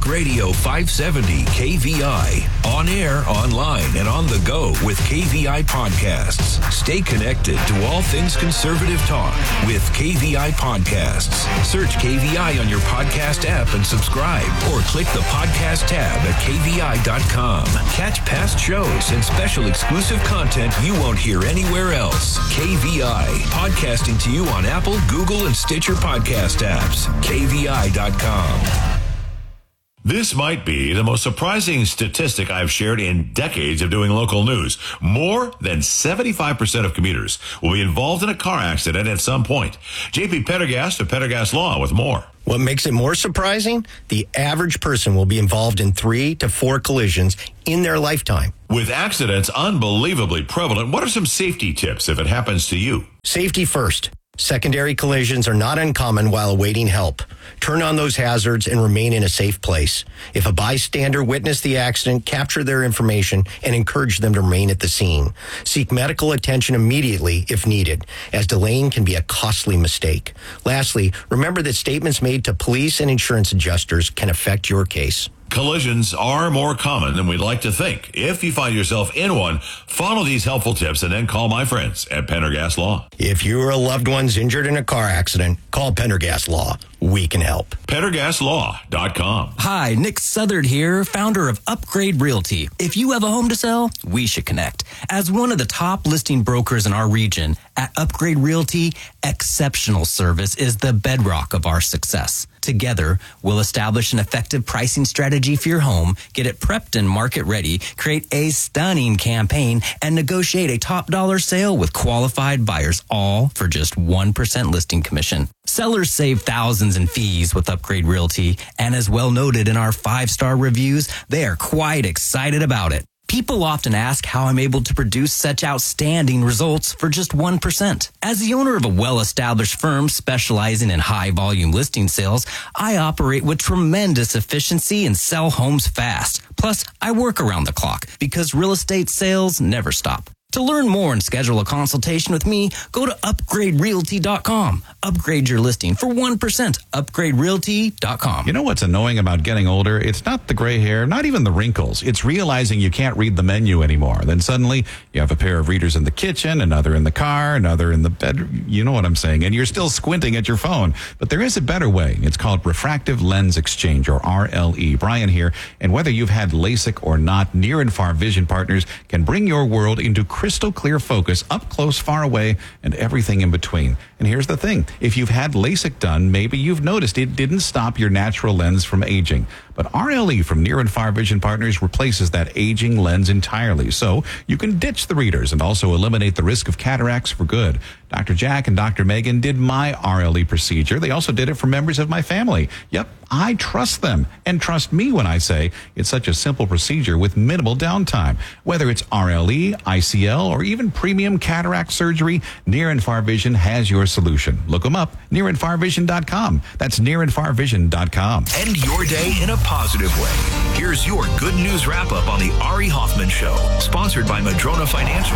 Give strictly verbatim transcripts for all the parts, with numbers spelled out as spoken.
Radio five seventy K V I. On air, online, and on the go with K V I Podcasts. Stay connected to all things conservative talk with K V I Podcasts. Search K V I on your podcast app and subscribe, or click the podcast tab at K V I dot com. Catch past shows and special exclusive content you won't hear anywhere else. K V I, podcasting to you on Apple, Google, and Stitcher podcast apps. K V I dot com. This might be the most surprising statistic I've shared in decades of doing local news. More than seventy-five percent of commuters will be involved in a car accident at some point. J P Pendergast of Pendergast Law with more. What makes it more surprising? The average person will be involved in three to four collisions in their lifetime. With accidents unbelievably prevalent, what are some safety tips if it happens to you? Safety first. Secondary collisions are not uncommon while awaiting help. Turn on those hazards and remain in a safe place. If a bystander witnessed the accident, capture their information and encourage them to remain at the scene. Seek medical attention immediately if needed, as delaying can be a costly mistake. Lastly, remember that statements made to police and insurance adjusters can affect your case. Collisions are more common than we'd like to think. If you find yourself in one, follow these helpful tips and then call my friends at Pendergast Law. If you or a loved one's injured in a car accident, call Pendergast Law. We can help. Pendergast Law dot com. Hi, Nick Southard here, founder of Upgrade Realty. If you have a home to sell, we should connect. As one of the top listing brokers in our region, at Upgrade Realty, exceptional service is the bedrock of our success. Together, we'll establish an effective pricing strategy for your home, get it prepped and market ready, create a stunning campaign, and negotiate a top dollar sale with qualified buyers, all for just one percent listing commission. Sellers save thousands in fees with Upgrade Realty, and as well noted in our five-star reviews, they are quite excited about it. People often ask how I'm able to produce such outstanding results for just one percent. As the owner of a well-established firm specializing in high-volume listing sales, I operate with tremendous efficiency and sell homes fast. Plus, I work around the clock because real estate sales never stop. To learn more and schedule a consultation with me, go to upgrade realty dot com. Upgrade your listing for one percent. upgrade realty dot com. You know what's annoying about getting older? It's not the gray hair, not even the wrinkles. It's realizing you can't read the menu anymore. Then suddenly you have a pair of readers in the kitchen, another in the car, another in the bedroom. You know what I'm saying? And you're still squinting at your phone. But there is a better way. It's called refractive lens exchange, or R L E. Brian here. And whether you've had LASIK or not, Near and Far Vision Partners can bring your world into crystal clear focus, up close, far away, and everything in between. And here's the thing. If you've had LASIK done, maybe you've noticed it didn't stop your natural lens from aging. But R L E from Near and Far Vision Partners replaces that aging lens entirely. So you can ditch the readers and also eliminate the risk of cataracts for good. Doctor Jack and Doctor Megan did my R L E procedure. They also did it for members of my family. Yep, I trust them. And trust me when I say it's such a simple procedure with minimal downtime. Whether it's R L E, I C L, or even premium cataract surgery, Near and Far Vision has your solution. Look them up, near and far vision dot com. That's near and far vision dot com. End your day in a positive way. Here's your good news wrap-up on the Ari Hoffman Show, sponsored by Madrona Financial.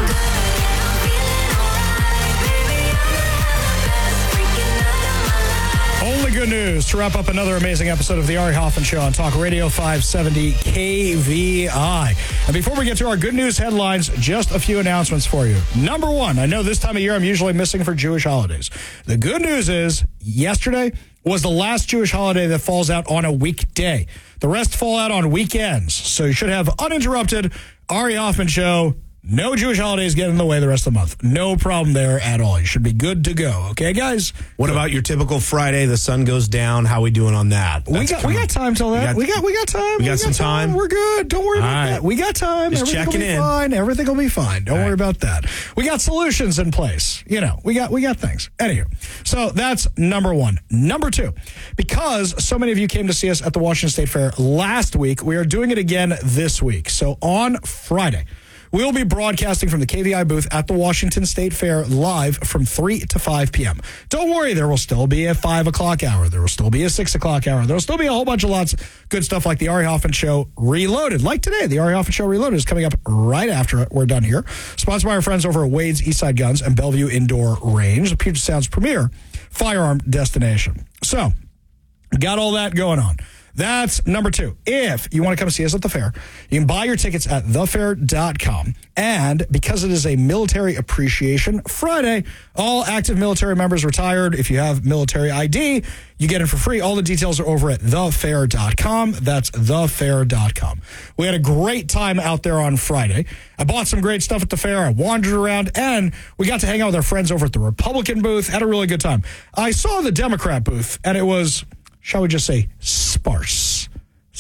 Only good news to wrap up another amazing episode of the Ari Hoffman Show on Talk Radio five seventy K V I. And before we get to our good news headlines, just a few announcements for you. Number one, I know this time of year I'm usually missing for Jewish holidays. The good news is yesterday was the last Jewish holiday that falls out on a weekday. The rest fall out on weekends. So you should have uninterrupted Ari Hoffman Show. No Jewish holidays get in the way the rest of the month. No problem there at all. You should be good to go. Okay, guys? What about your typical Friday? The sun goes down. How we doing on that? We got we got time till that. We got we got, we got time. We got, we got some time. time. We're good. Don't worry all about right. that. We got time. Just Everything checking will be in. fine. Everything will be fine. Don't all worry right. about that. We got solutions in place. You know, we got we got things. Anywho, so that's number one. Number two, because so many of you came to see us at the Washington State Fair last week, we are doing it again this week. So on Friday, we will be broadcasting from the K V I booth at the Washington State Fair live from three to five p.m. Don't worry, there will still be a five o'clock hour. There will still be a six o'clock hour. There will still be a whole bunch of lots of good stuff like the Ari Hoffman Show Reloaded. Like today, the Ari Hoffman Show Reloaded is coming up right after we're done here. Sponsored by our friends over at Wade's Eastside Guns and Bellevue Indoor Range, the Puget Sound's premier firearm destination. So, got all that going on. That's number two. If you want to come see us at the fair, you can buy your tickets at the fair dot com. And because it is a Military Appreciation Friday, all active military members retired, if you have military I D, you get it for free. All the details are over at the fair dot com. That's the fair dot com. We had a great time out there on Friday. I bought some great stuff at the fair. I wandered around, and we got to hang out with our friends over at the Republican booth. Had a really good time. I saw the Democrat booth, and it was, shall we just say, sparse.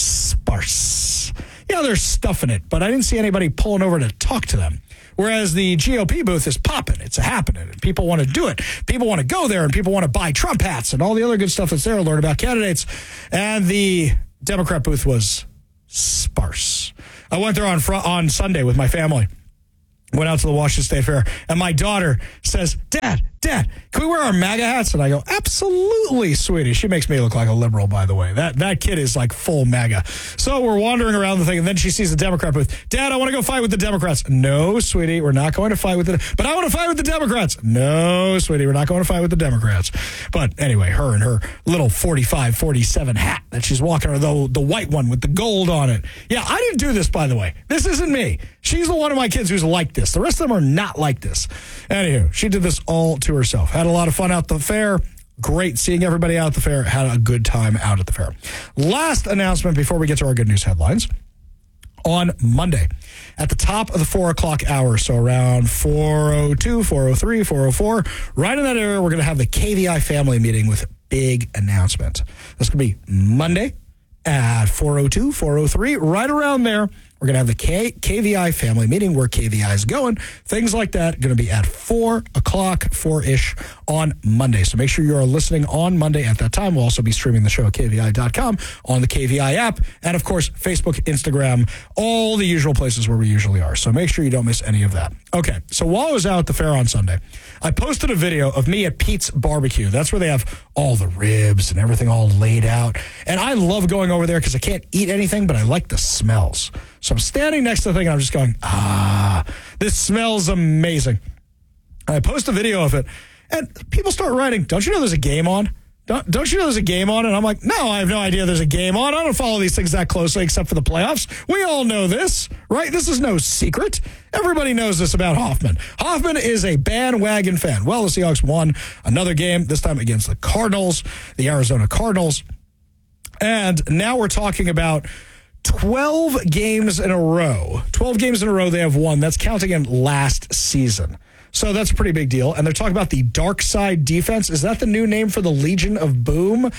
Sparse. Yeah, there's stuff in it, but I didn't see anybody pulling over to talk to them. Whereas the G O P booth is popping. It's happening. And people want to do it. People want to go there, and people want to buy Trump hats and all the other good stuff that's there, learn about candidates. And the Democrat booth was sparse. I went there on fr- on Sunday with my family. Went out to the Washington State Fair, and my daughter says, Dad, Dad, can we wear our MAGA hats? And I go, absolutely, sweetie. She makes me look like a liberal, by the way. That that kid is like full MAGA. So we're wandering around the thing, and then she sees the Democrat booth. Dad, I want to go fight with the Democrats. No, sweetie, we're not going to fight with the... But I want to fight with the Democrats. No, sweetie, we're not going to fight with the Democrats. But anyway, her and her little forty-five, forty-seven hat that she's walking around, the, the white one with the gold on it. Yeah, I didn't do this, by the way. This isn't me. She's the one of my kids who's like this. The rest of them are not like this. Anywho, she did this all to herself. Had a lot of fun out the fair. Great seeing everybody out at the fair. Had a good time out at the fair. Last announcement before we get to our good news headlines. On Monday, at the top of the four o'clock hour, so around four oh two, four oh three, four oh four, right in that area, we're going to have the K V I family meeting with a big announcement. That's going to be Monday at four oh two, four oh three, right around there. We're going to have the K- KVI family meeting, where K V I is going. Things like that going to be at four o'clock, four-ish on Monday. So make sure you are listening on Monday at that time. We'll also be streaming the show at K V I dot com, on the K V I app, and, of course, Facebook, Instagram, all the usual places where we usually are. So make sure you don't miss any of that. Okay, so while I was out at the fair on Sunday, I posted a video of me at Pete's Barbecue. That's where they have all the ribs and everything all laid out. And I love going over there because I can't eat anything, but I like the smells. So I'm standing next to the thing, and I'm just going, ah, this smells amazing. And I post a video of it, and people start writing, don't you know there's a game on? Don't, don't you know there's a game on? And I'm like, no, I have no idea there's a game on. I don't follow these things that closely except for the playoffs. We all know this, right? This is no secret. Everybody knows this about Hoffman. Hoffman is a bandwagon fan. Well, the Seahawks won another game, this time against the Cardinals, the Arizona Cardinals. And now we're talking about twelve games in a row. twelve games in a row they have won. That's counting in last season. So that's a pretty big deal. And they're talking about the Dark Side Defense. Is that the new name for the Legion of Boom?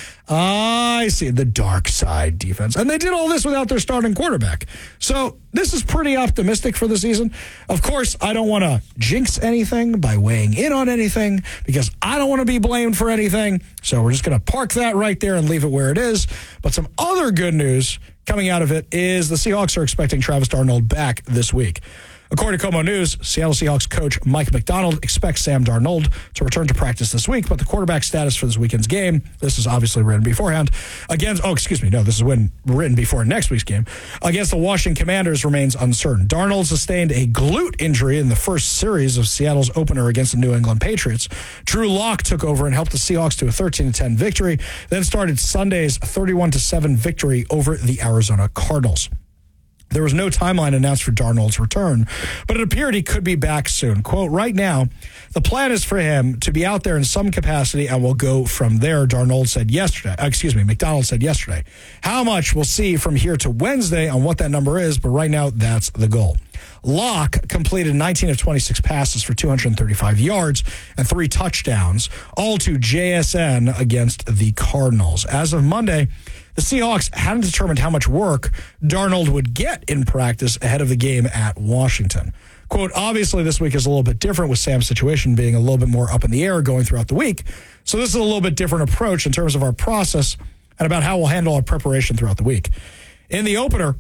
I see. The Dark Side Defense. And they did all this without their starting quarterback. So this is pretty optimistic for the season. Of course, I don't want to jinx anything by weighing in on anything, because I don't want to be blamed for anything. So we're just going to park that right there and leave it where it is. But some other good news coming out of it is the Seahawks are expecting Travis Darnold back this week. According to Como News, Seattle Seahawks coach Mike McDonald expects Sam Darnold to return to practice this week, but the quarterback status for this weekend's game, this is obviously written beforehand, against, oh, excuse me, no, this is when written before next week's game, against the Washington Commanders remains uncertain. Darnold sustained a glute injury in the first series of Seattle's opener against the New England Patriots. Drew Lock took over and helped the Seahawks to a thirteen to ten victory, then started Sunday's thirty-one to seven victory over the Arizona Cardinals. There was no timeline announced for Darnold's return, but it appeared he could be back soon. Quote, right now, the plan is for him to be out there in some capacity and we'll go from there, Darnold said yesterday. Excuse me, McDonald said yesterday. How much we'll see from here to Wednesday on what that number is, but right now, that's the goal. Locke completed nineteen of twenty-six passes for two hundred thirty-five yards and three touchdowns, all to J S N against the Cardinals. As of Monday, the Seahawks hadn't determined how much work Darnold would get in practice ahead of the game at Washington. Quote, obviously this week is a little bit different with Sam's situation being a little bit more up in the air going throughout the week. So this is a little bit different approach in terms of our process and about how we'll handle our preparation throughout the week. In the opener,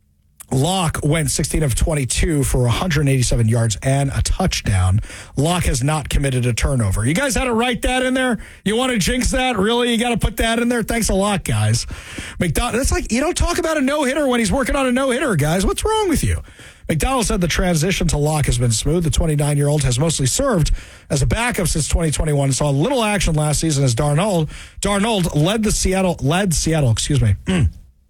Locke went sixteen of twenty-two for one hundred eighty-seven yards and a touchdown. Locke has not committed a turnover. You guys had to write that in there? You want to jinx that? Really? You got to put that in there? Thanks a lot, guys. McDonald, that's like, you don't talk about a no-hitter when he's working on a no-hitter, guys. What's wrong with you? McDonald said the transition to Locke has been smooth. The twenty-nine-year-old has mostly served as a backup since twenty twenty-one. Saw little action last season as Darnold Darnold led the Seattle led Seattle, excuse me.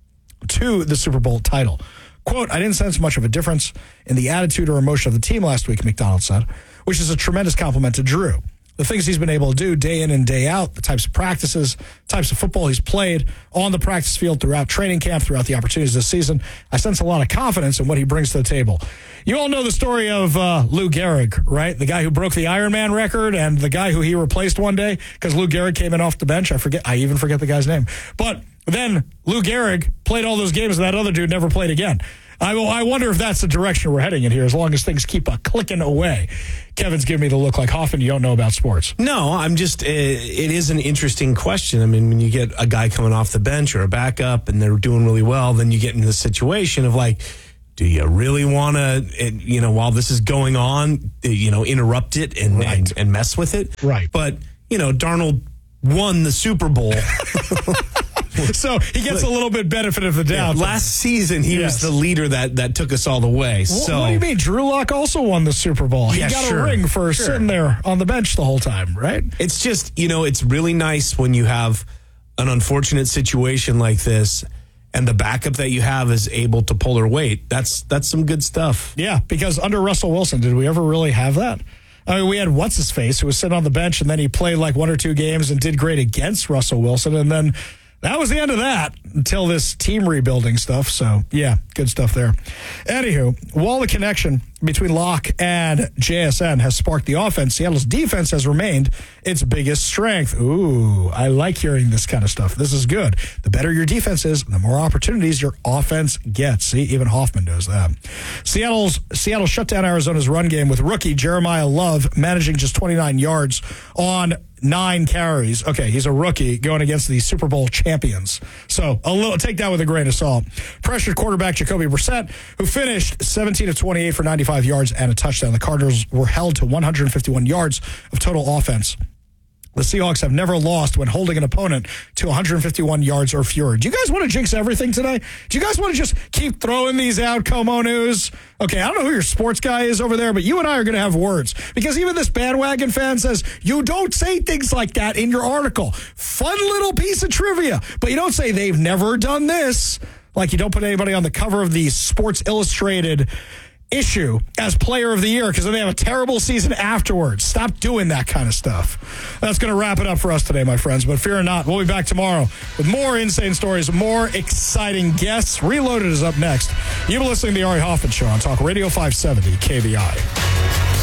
to the Super Bowl title. Quote, I didn't sense much of a difference in the attitude or emotion of the team last week, McDonald said, which is a tremendous compliment to Drew. The things he's been able to do day in and day out, the types of practices, types of football he's played on the practice field throughout training camp, throughout the opportunities this season, I sense a lot of confidence in what he brings to the table. You all know the story of uh, Lou Gehrig, right? The guy who broke the Ironman record and the guy who he replaced one day because Lou Gehrig came in off the bench. I forget. I even forget the guy's name. But then Lou Gehrig played all those games and that other dude never played again. I, I wonder if that's the direction we're heading in here, as long as things keep uh, clicking away. Kevin's giving me the look like, Hoffman, you don't know about sports. No, I'm just, uh, it is an interesting question. I mean, when you get a guy coming off the bench or a backup and they're doing really well, then you get into the situation of like, do you really want to, you know, while this is going on, you know, interrupt it and, right. and, and mess with it? Right. But, you know, Darnold won the Super Bowl. So he gets a little bit benefit of the doubt. Yeah, last season, he yes. was the leader that, that took us all the way. What, so what do you mean? Drew Lock also won the Super Bowl. He yeah, got sure, a ring for sure. sitting there on the bench the whole time, right? It's just, you know, it's really nice when you have an unfortunate situation like this and the backup that you have is able to pull her weight. That's that's some good stuff. Yeah, because under Russell Wilson, did we ever really have that? I mean, we had what's-his-face who was sitting on the bench, and then he played like one or two games and did great against Russell Wilson, and then that was the end of that until this team rebuilding stuff. So, yeah, good stuff there. Anywho, while the connection between Locke and J S N has sparked the offense, Seattle's defense has remained its biggest strength. Ooh, I like hearing this kind of stuff. This is good. The better your defense is, the more opportunities your offense gets. See, even Hoffman knows that. Seattle's Seattle shut down Arizona's run game with rookie Jeremiah Love managing just twenty-nine yards on nine carries. Okay, he's a rookie going against the Super Bowl champions. So a little take that with a grain of salt. Pressured quarterback Jacoby Brissett, who finished seventeen of twenty-eight for ninety-five yards and a touchdown. The Cardinals were held to one hundred fifty-one yards of total offense. The Seahawks have never lost when holding an opponent to one hundred fifty-one yards or fewer. Do you guys want to jinx everything today? Do you guys want to just keep throwing these out, Como News? Okay, I don't know who your sports guy is over there, but you and I are going to have words. Because even this bandwagon fan says, you don't say things like that in your article. Fun little piece of trivia. But you don't say they've never done this. Like you don't put anybody on the cover of the Sports Illustrated issue as player of the year because then they have a terrible season afterwards. Stop doing that kind of stuff. That's going to wrap it up for us today, my friends. But fear not, we'll be back tomorrow with more insane stories, more exciting guests. Reloaded is up next. You've been listening to the Ari Hoffman Show on Talk Radio five seventy K V I.